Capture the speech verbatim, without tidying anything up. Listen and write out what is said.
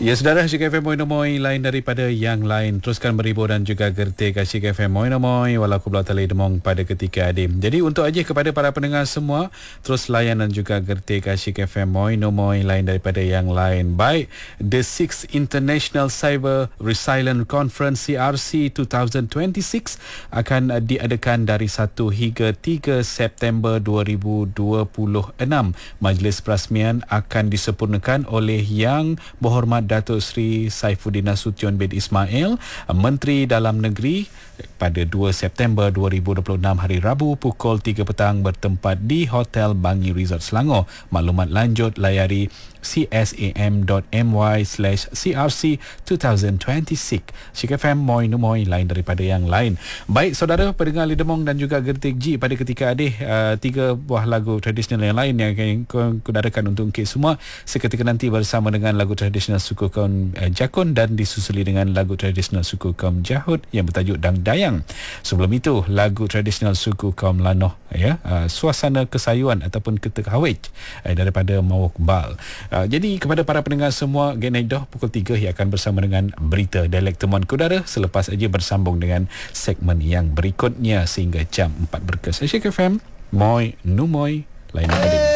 Ya, saudara, Asyik F M Moi Nomoi lain daripada yang lain. Teruskan berhibur dan juga gertik Asyik F M Moi Nomoi walau ku belah tali demong pada ketika adim. Jadi untuk aja kepada para pendengar semua, terus layan dan juga gertik Asyik F M Moi Nomoi lain daripada yang lain. Baik, the sixth International Cyber Resilience Conference C R C dua ribu dua puluh enam akan diadakan dari satu hingga tiga September dua ribu dua puluh enam. Majlis perasmian akan disempurnakan oleh Yang Berhormat Datuk Seri Saifuddin Nasution bin Ismail, Menteri Dalam Negeri, pada dua September dua ribu dua puluh enam hari Rabu pukul tiga petang bertempat di Hotel Bangi Resort Selangor. Maklumat lanjut layari csam.my slash crc dua ribu dua puluh enam. Asyik F M Moi Nomoi lain daripada yang lain. Baik, saudara pendengar Lidemong dan juga Gertik G, pada ketika adik uh, tiga buah lagu tradisional yang lain yang akan kudarakan untuk kita semua seketika nanti bersama dengan lagu tradisional suku kaum uh, Jakun dan disusuli dengan lagu tradisional suku kaum Jahud yang bertajuk Dang Dayang. Sebelum itu lagu tradisional suku kaum Lanoh, ya, uh, Suasana Kesayuan ataupun Ketekawij uh, daripada Mawuk Bal. Uh, jadi kepada para pendengar semua, Genaidah pukul tiga yang akan bersama dengan berita dialek temuan kudara, selepas aja bersambung dengan segmen yang berikutnya sehingga jam empat berkas. Asyik F M Moi Nomoi lain daripada